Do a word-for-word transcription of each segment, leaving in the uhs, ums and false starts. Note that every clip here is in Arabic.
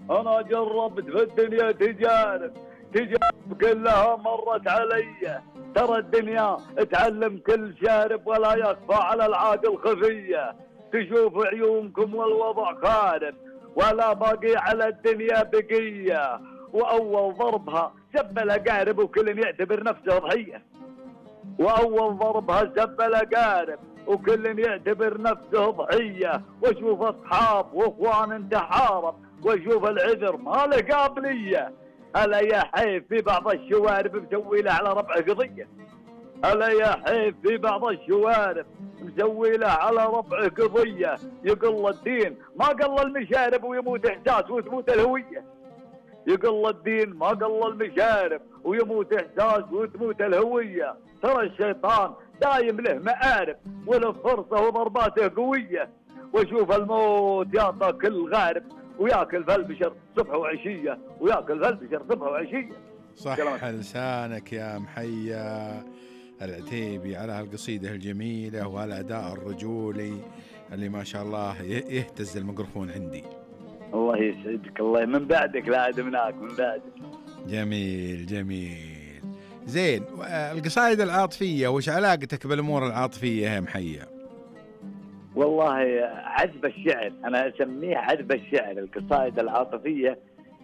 أنا جربت في الدنيا تجارب، تجارب كلها مرت علي. ترى الدنيا تعلم كل شارب ولا يخفى على العاقل خفية. تشوف عيونكم والوضع خارب ولا باقي على الدنيا بقية. وأول ضربها سب الأقارب وكل يعتبر نفسه ضحية. وأول ضربها سب الأقارب وكل يعتبر نفسه ضحية. واشوف أصحاب وإخوان تحارب واشوف العذر ما له قابلية. هلا يا حيف في بعض الشوارب مسوي له على ربع قضية. هلا يا حيف في بعض الشوارب مسوي له على ربع قضية. يقل الدين ما قل المشارب ويموت إحساس وتموت الهوية. يقل الدين ما قل المشارب ويموت إحساس وتموت الهوية. ترى الشيطان دايم له مآرب وله فرصة وضرباته قوية. وشوف الموت يعطى كل غارب وياكل في البشر صبح وعشية. وياكل في البشر صبح وعشية. صح لسانك يا محيا العتيبي على هالقصيدة الجميلة وهالأداء الرجولي اللي ما شاء الله يهتز الميكروفون عندي. الله يسعدك. الله من بعدك لا أدمناك من بعدك. جميل جميل زين. القصائد العاطفية وش علاقتك بالأمور العاطفية يا محيا؟ والله عذب الشعر، أنا أسميه عذب الشعر. القصائد العاطفية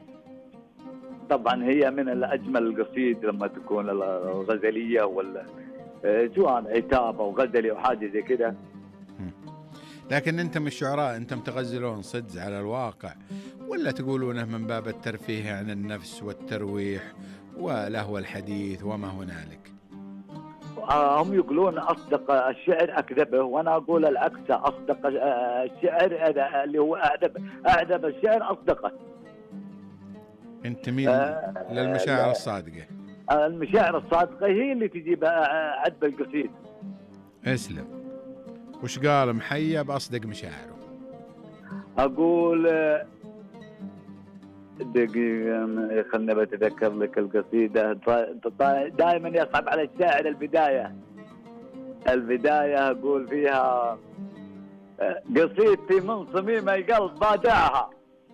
طبعا هي من الأجمل القصيد لما تكون الغزلية ولا سواء عتاب أو غزلي أو حاجة زي كده. لكن أنتم الشعراء أنتم تغزلون صدق على الواقع ولا تقولونه من باب الترفيه عن النفس والترويح ولهو الحديث وما هنالك؟ هم يقولون أصدق الشعر أكذبه وأنا أقول العكس. أصدق الشعر اللي هو أعذب أعذب الشعر أصدقه. أنت مين آه للمشاعر الصادقة؟ المشاعر الصادقة هي اللي تجيب عذب القصيد. اسلم. وش قال محيا بأصدق مشاعره؟ أقول دقيقة خلنا بتذكر لك القصيدة. دائما يصعب على الشاعر البداية. البداية أقول فيها قصيدتي من صميم القلب بادعها.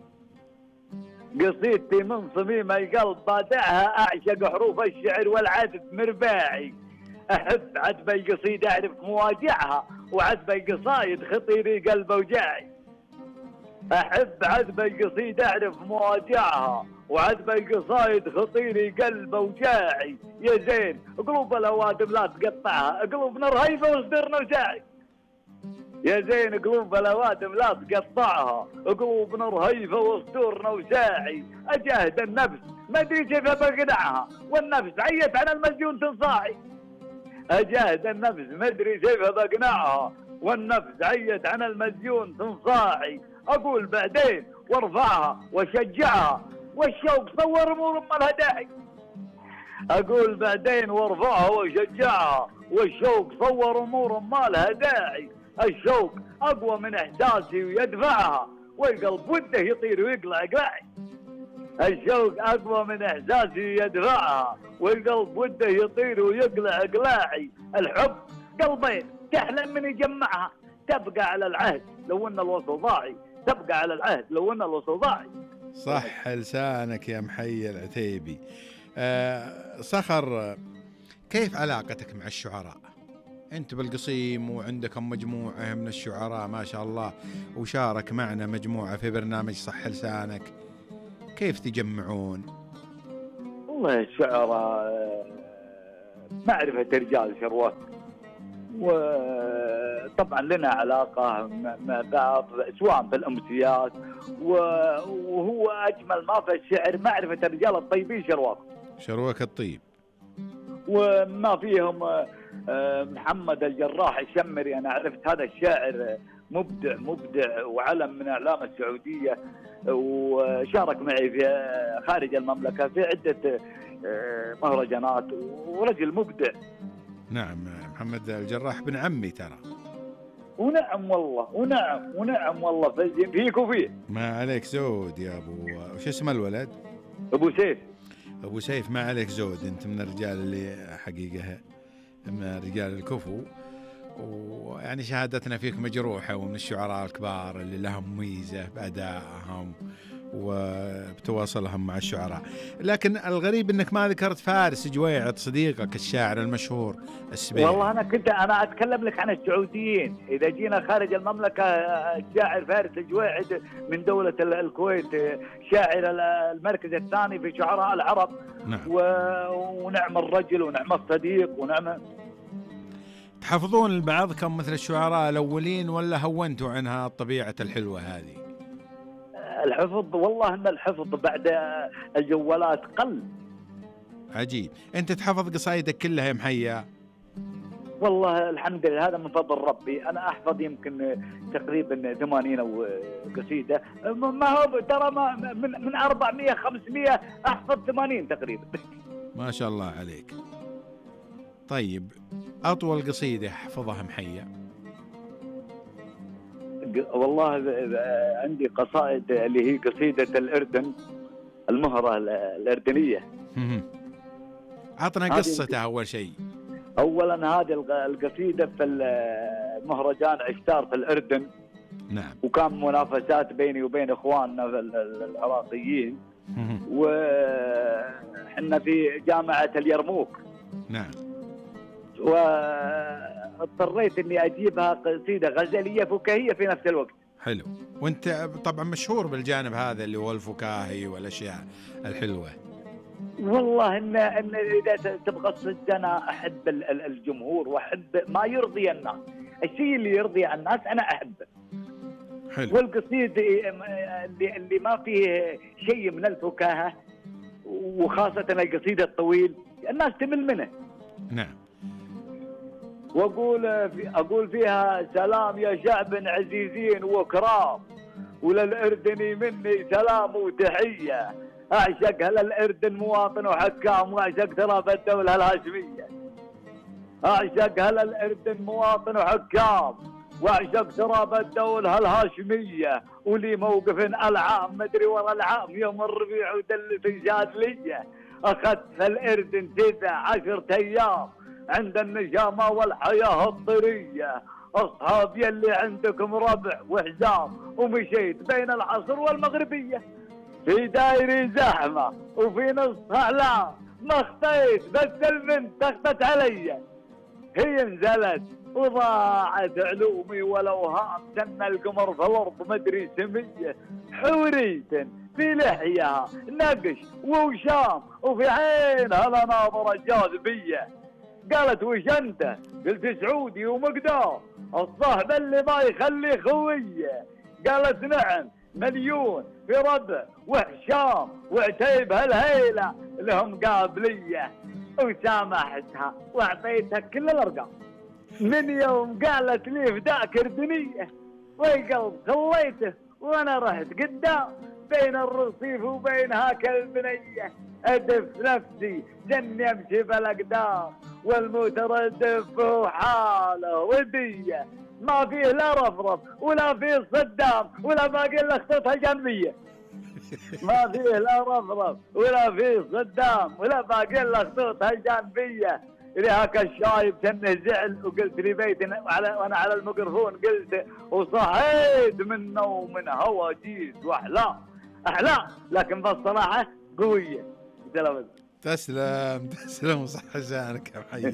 قصيدتي من صميم القلب بادعها. أعشق حروف الشعر والعذب مرباعي. أحب عذب القصيد أعرف مواجعها وعذب القصايد خطيري قلب وجاعي. أحب عذب القصيد أعرف مواجعها وعذب القصايد خطيري قلب وجاعي. يا زين قلوب الأوادم لا تقطعها قلوبنا رهيبة وصدرنا وجاعي. يا زين قلوب الأوادم لا تقطعها قلوبنا رهيبة وصدورنا وساعي. أجاهد النفس ما أدري كيف بقنعها والنفس عيت على المسجون تنصاعي. أجاهد النفس ما أدري كيف بقنعها والنفس عيت عن المسجون تنصاعي. أقول بعدين وارفعها وشجعها والشوق صور أمور ما لها داعي. أقول بعدين وارفعها وشجعها والشوق صور أمور ما لها داعي. الشوق أقوى من إحساسي ويدفعها والقلب وده يطير ويقلع قلاعي. الشوق أقوى من إحساسي ويدفعها والقلب وده يطير ويقلع قلاعي. الحب قلبين تحلم من يجمعها تبقى على العهد لو أن الوصل ضاعي. تبقى على العهد لو أن الوصل ضاعي. صح لسانك يا محيا العتيبي. أه صخر، كيف علاقتك مع الشعراء؟ أنت بالقصيم وعندكم مجموعة من الشعراء ما شاء الله وشارك معنا مجموعة في برنامج صح لسانك، كيف تجمعون؟ والله الشعراء معرفة رجال شروات وطبعا لنا علاقة مع بعض سواء في الأمسيات وهو أجمل ما في الشعر معرفة الرجال الطيبين شروات شروك الطيب وما فيهم. محمد الجراح الشمري أنا عرفت هذا الشاعر مبدع مبدع وعلم من أعلام السعودية وشارك معي في خارج المملكة في عدة مهرجانات ورجل مبدع. نعم محمد الجراح بن عمي ترى. ونعم والله ونعم ونعم والله فيك وفيه. ما عليك زود يا أبو وش اسم الولد؟ أبو سيف. أبو سيف ما عليك زود، أنت من الرجال اللي حقيقة من رجال الكفو ويعني شهادتنا فيك مجروحة ومن الشعراء الكبار اللي لهم ميزة بأدائهم وبتواصلهم مع الشعراء. لكن الغريب أنك ما ذكرت فارس جويعط صديقك الشاعر المشهور السبيعي. والله أنا كنت أنا أتكلم لك عن السعوديين. إذا جينا خارج المملكة الشاعر فارس جويعط من دولة الكويت، شاعر المركز الثاني في شعراء العرب. نعم. ونعم الرجل ونعم الصديق ونعم. تحفظون لبعضكم مثل الشعراء الأولين ولا هونتوا عنها الطبيعة الحلوة هذه؟ الحفظ والله ان الحفظ بعد الجوالات قل. عجيب. انت تحفظ قصايدك كلها يا محيا؟ والله الحمد لله، هذا من فضل ربي. انا احفظ يمكن تقريبا ثمانين قصيده، ما هو ترى ما من من أربعمائة خمسمائة احفظ ثمانين تقريبا. ما شاء الله عليك. طيب اطول قصيده حفظها محيا؟ والله عندي قصائد اللي هي قصيدة الأردن، المهرة الأردنية. عطنا قصتها أول شيء. أولا هذه القصيدة في المهرجان عشتار في الأردن. نعم. وكان منافسات بيني وبين إخواننا العراقيين، وحنا في جامعة اليرموك. نعم. واضطريت اني اجيبها قصيده غزليه فكاهيه في نفس الوقت. حلو. وانت طبعا مشهور بالجانب هذا اللي هو الفكاهي والاشياء الحلوه. والله ان ان اذا تبغى الصدق انا احب الجمهور واحب ما يرضي الناس. الشيء اللي يرضي الناس انا احبه. حلو. والقصيد اللي اللي ما فيه شيء من الفكاهه، وخاصه القصيده الطويل، الناس تمل منه. نعم. واقول في اقول فيها سلام يا شعب عزيزين وكرام، وللأردني مني سلام وتحيه، اعشق هل الأردن مواطن وحكام، واعشق تراب الدوله الهاشميه. اعشق هل الأردن مواطن وحكام، واعشق تراب الدوله الهاشميه، ولي موقف العام مدري ورا العام يوم الربيع ودل في جادليه. اخذت في الأردن تسع عشرة ايام عند النجامة والحياة الطرية، أصحاب يلي عندكم ربع وحزام، ومشيت بين العصر والمغربية في دايري زحمة وفي نص أعلام، ما خطيت بس البنت تخطت علي، هي نزلت وضاعت علومي والأوهام، سن القمر في الأرض مدري سمية، حورية في لحيها نقش ووشام، وفي عينها لناظرة جاذبية. قالت وش انت؟ قلت سعودي ومقدار، الصاحب اللي ما يخلي خويه. قالت نعم مليون في ربع وحشام وعتيب هالهيله لهم قابليه. وسامحتها واعطيتها كل الارقام. من يوم قالت لي فداك اردنيه، والقلب خليته وانا رحت قدام، بين الرصيف وبين هاك البنيه، ادف نفسي جني امشي بالاقدام، والمتردف حاله وديه، ما فيه لا رفرف ولا فيه صدام ولا باقي الا خطتها جنبيه. ما فيه لا رفرف ولا فيه صدام ولا باقي الا خطوطها جانبيه. لهاك الشايب كانه زعل وقلت لي بيت وانا على الميكروفون قلت، وصحيت من نوم من هوا جيت واحلام احلام، لكن بالصراحه قويه. سلام. تسلم تسلم وصح لسانك يا محي.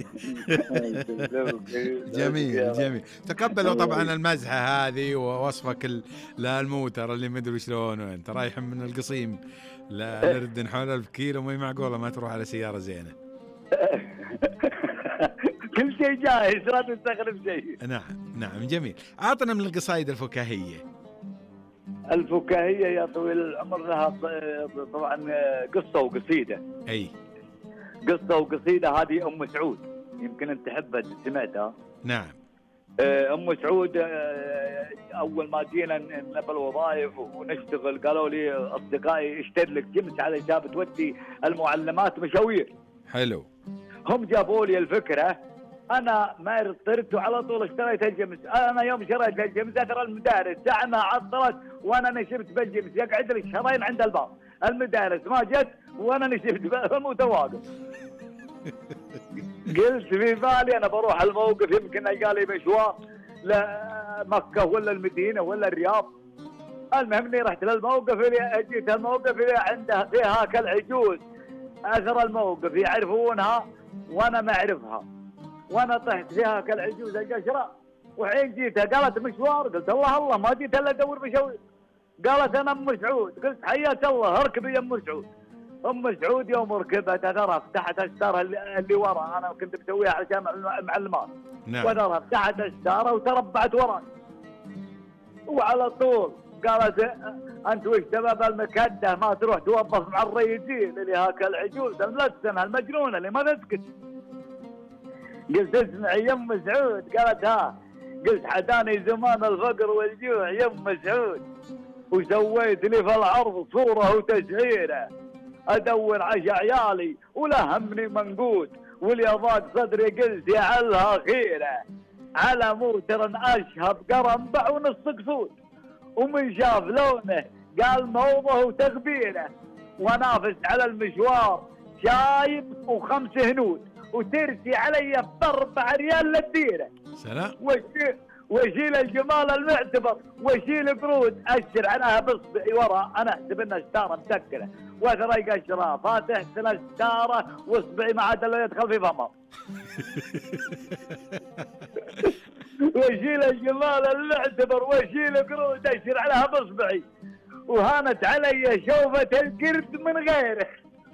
جميل جميل. تقبلوا طبعا المزحه هذه ووصفك للموتر اللي ما ادري شلون، وانت رايح من القصيم للأردن حول ألف كيلو، ما معقوله ما تروح على سياره زينه. كل شيء جاهز لا تستغرب شيء. نعم نعم جميل. عطنا من القصائد الفكاهيه. الفكاهيه يا طويل العمر لها طبعا قصه وقصيده. اي قصه وقصيده. هذه ام سعود، يمكن انت تحبها سمعتها. نعم. ام سعود اول ما جينا نبى الوظائف ونشتغل قالوا لي اصدقائي اشتري لك جمس علشان بتودي المعلمات مشاوير. حلو. هم جابوا لي الفكره، انا ما رطرت وعلى طول اشتريت الجمس. انا يوم شريت الجمس اثر المدارس ساعه ما عطلت وانا نشبت بالجمس، يقعد لي شهرين عند الباب، المدارس ما جت وانا نشبت بالمتواقف. قلت في بالي انا بروح الموقف يمكن قال لي مشوار لمكه ولا المدينه ولا الرياض، المهم اني رحت للموقف اللي جيت الموقف اللي عنده فيها كالعجوز اثر الموقف يعرفونها وانا ما اعرفها، وانا طحت فيها كالعجوز القشره. وحين جيتها قالت مشوار، قلت الله الله ما جيت الا ادور مشاوير. قالت انا ام سعود، قلت حياك الله اركبي يا ام سعود. ام سعود يوم ركبت ترى فتحت اشتارها اللي, اللي ورا، انا كنت مسويها عشان معلمات. نعم. وترى فتحت اشتارها وتربعت وراي. وعلى طول قالت انت وش سبب المكده ما تروح توظف مع الريدين اللي هاك العجوز الملسمه المجنونه اللي ما تسكت. قلت اسمعي يا ام سعود. قالت ها. قلت حداني زمان الفقر والجوع يا ام سعود، وسويت لي في العرض صوره وتسعيره، ادور عشا عيالي ولا همني منقود، واللي ضاق صدري قلت يا علها خيره، على موتر اشهب قرنبع ونص قصود، ومن شاف لونه قال موضه وتغبيره، ونافس على المشوار شايب وخمس هنود، وترسي علي باربع ريال للديره. سلام. وشيل وشيل الجمال المعتبر وشيل قرود اشر عنها باصبعي ورا، انا احسب انها ستاره مسكره واثري قشره فاتح سنه ستاره واصبعي ما عاد الا يدخل في فمه. وشيل الجمال المعتبر وشيل قرود اشر عليها باصبعي، وهانت علي شوفه القرد من غيره.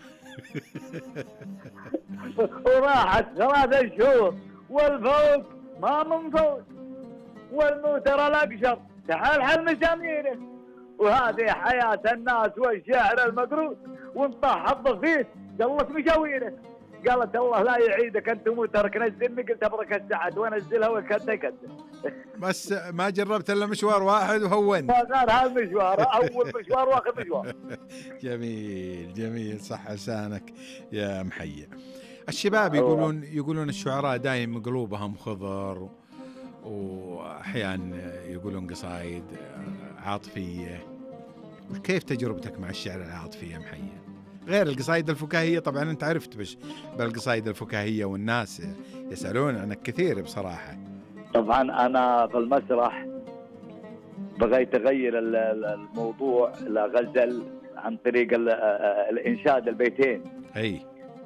وراحت ثلاث شهور والفوق ما من فوق، والموتر الاقشر تحلحل مساميره، وهذه حياه الناس والشاعر المقروض، وانطاح الضفيف قلت مشاويره. قالت الله لا يعيدك انت موترك نزلني. قلت ابرك السعد وانزلها وكدكت. بس ما جربت الا مشوار واحد وهونت. ما صار هالمشوار اول مشوار واخر مشوار. جميل جميل صح لسانك يا محيى. الشباب يقولون يقولون الشعراء دايم قلوبهم خضر، واحيانا يقولون قصايد عاطفيه. كيف تجربتك مع الشعر العاطفي يا محيى؟ غير القصايد الفكاهيه طبعا انت عرفت، بش بالقصايد الفكاهيه والناس يسالون عنك كثير بصراحه. طبعا انا في المسرح بغيت اغير الموضوع لغزل عن طريق الانشاد البيتين. اي